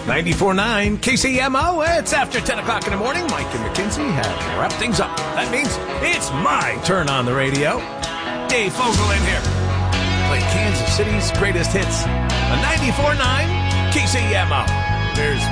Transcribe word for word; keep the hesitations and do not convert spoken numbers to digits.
ninety-four point nine K C M O. It's after ten o'clock in the morning. Mike and McKinsey have wrapped things up. That means it's my turn on the radio. Dave Fogel in here. Play Kansas City's greatest hits on ninety-four point nine K C M O. There's